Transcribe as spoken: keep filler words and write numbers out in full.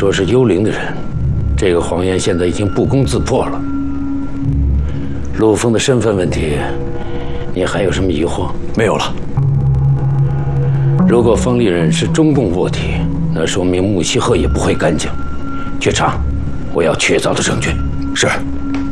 说是幽灵的人，这个谎言现在已经不攻自破了。陆枫的身份问题，你还有什么疑惑？ 没有了。 如果方丽人是中共卧底，那说明穆希鹤也不会干净。去查，我要确凿的证据。 是。